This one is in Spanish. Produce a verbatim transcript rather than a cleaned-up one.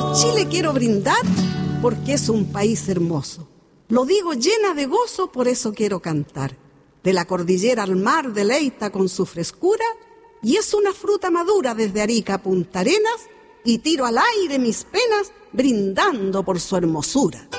Chile quiero brindar porque es un país hermoso. Lo digo llena de gozo, por eso quiero cantar. De la cordillera al mar deleita con su frescura, y es una fruta madura desde Arica a Punta Arenas, y tiro al aire mis penas brindando por su hermosura.